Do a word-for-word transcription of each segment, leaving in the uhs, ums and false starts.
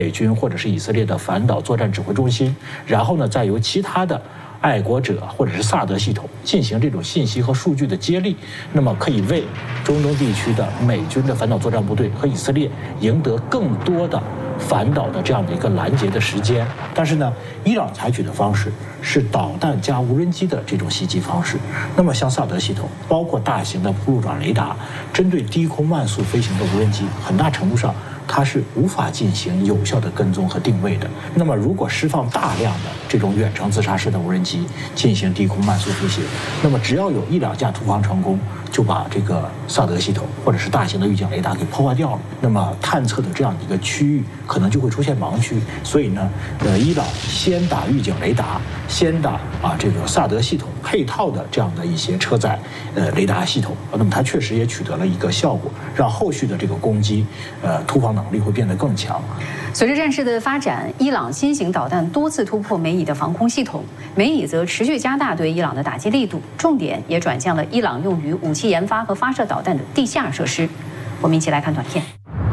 美军或者是以色列的反导作战指挥中心，然后呢，再由其他的爱国者或者是萨德系统进行这种信息和数据的接力，那么可以为中东地区的美军的反导作战部队和以色列赢得更多的反导的这样的一个拦截的时间。但是呢，伊朗采取的方式是导弹加无人机的这种袭击方式。那么像萨德系统，包括大型的铺路爪雷达，针对低空慢速飞行的无人机，很大程度上它是无法进行有效的跟踪和定位的。那么如果释放大量的这种远程自杀式的无人机进行低空慢速飞行，那么只要有一两架突防成功，就把这个萨德系统或者是大型的预警雷达给破坏掉了。那么探测的这样的一个区域可能就会出现盲区。所以呢，呃，伊朗先打预警雷达，先打啊这个萨德系统配套的这样的一些车载呃雷达系统。那么它确实也取得了一个效果，让后续的这个攻击呃突防能力会变得更强。 随着战事的发展，伊朗新型导弹多次突破美以的防空系统，美以则持续加大对伊朗的打击力度，重点也转向了伊朗用于武器研发和发射导弹的地下设施。我们一起来看短片。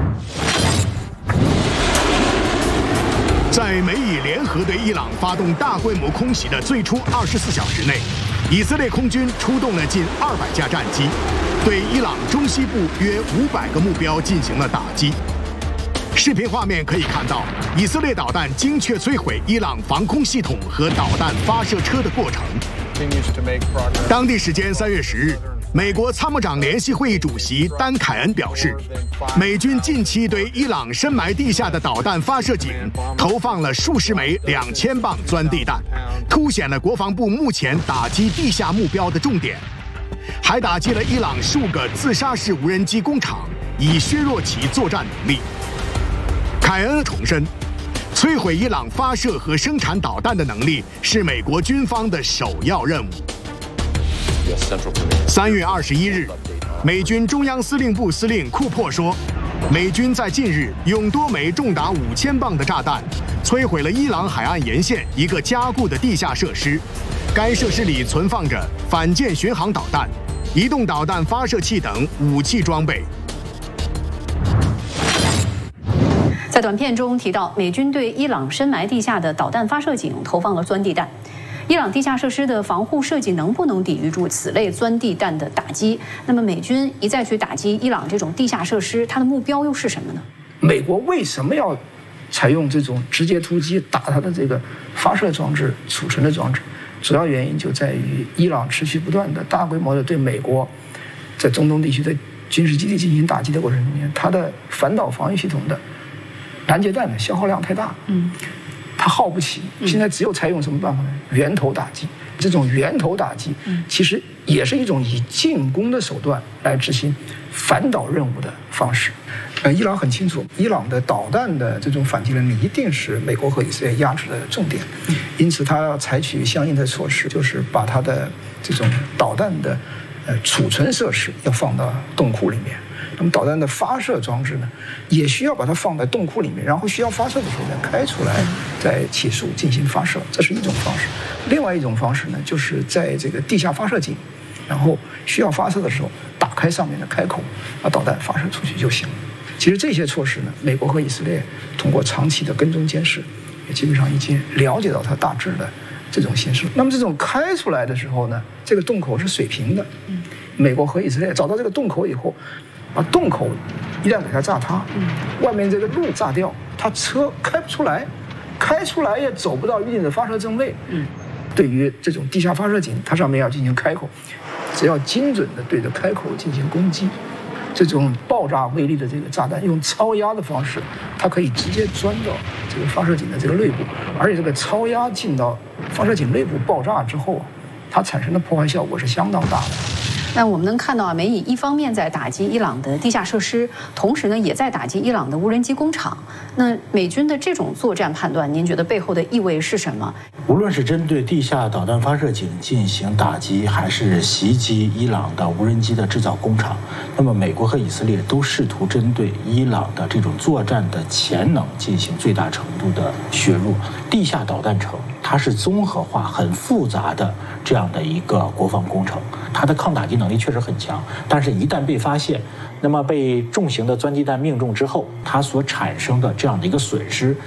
在美以联合对伊朗发动大规模空袭的最初二十四小时内，以色列空军出动了近二百架战机，对伊朗中西部约五百个目标进行了打击。视频画面可以看到，以色列导弹精确摧毁伊朗防空系统和导弹发射车的过程。当地时间三月十日，美国参谋长联席会议主席丹·凯恩表示，美军近期对伊朗深埋地下的导弹发射井投放了数十枚两千磅钻地弹，凸显了国防部目前打击地下目标的重点，还打击了伊朗数个自杀式无人机工厂，以削弱其作战能力。凯恩重申，摧毁伊朗发射和生产导弹的能力是美国军方的首要任务。三月二十一日，美军中央司令部司令库珀说，美军在近日用多枚重达五千磅的炸弹摧毁了伊朗海岸沿线一个加固的地下设施，该设施里存放着反舰巡航导弹、移动导弹发射器等武器装备。 在短片中提到，美军对伊朗深埋地下的导弹发射井投放了钻地弹。伊朗地下设施的防护设计能不能抵御住此类钻地弹的打击？那么美军一再去打击伊朗这种地下设施，它的目标又是什么呢？ 美国为什么要采用这种直接突击打它的这个发射装置、储存的装置？主要原因就在于伊朗持续不断的大规模的对美国在中东地区的军事基地进行打击的过程中间，它的反导防御系统的拦截弹的消耗量太大，嗯，它耗不起。现在只有采用什么办法呢？源头打击。这种源头打击，其实也是一种以进攻的手段来执行反导任务的方式。呃，伊朗很清楚，伊朗的导弹的这种反击能力一定是美国和以色列压制的重点，因此它要采取相应的措施，就是把它的这种导弹的呃储存设施要放到洞库里面。那么导弹的发射装置呢，也需要把它放在洞库里面，然后需要发射的时候再开出来，再起诉进行发射，这是一种方式。另外一种方式呢，就是在这个地下发射井，然后需要发射的时候打开上面的开口，把导弹发射出去就行了。其实这些措施呢，美国和以色列通过长期的跟踪监视，也基本上已经了解到它大致的这种形式。那么这种开出来的时候呢，这个洞口是水平的，美国和以色列找到这个洞口以后，把洞口一旦给它炸塌，外面这个路炸掉，它车开不出来，开出来也走不到预定的发射正位。对于这种地下发射井，它上面要进行开口，只要精准的对着开口进行攻击，这种爆炸威力的这个炸弹，用超压的方式，它可以直接钻到这个发射井的这个内部，而且这个超压进到发射井内部爆炸之后，它产生的破坏效果是相当大的。 那我们能看到啊，美以一方面在打击伊朗的地下设施，同时呢也在打击伊朗的无人机工厂。那美军的这种作战判断，您觉得背后的意味是什么？ 无论是针对地下导弹发射井进行打击，还是袭击伊朗的无人机的制造工厂，那么美国和以色列都试图针对伊朗的这种作战的潜能进行最大程度的削弱。地下导弹城它是综合化、很复杂的这样的一个国防工程，它的抗打击能力确实很强，但是一旦被发现，那么被重型的钻地弹命中之后，它所产生的这样的一个损失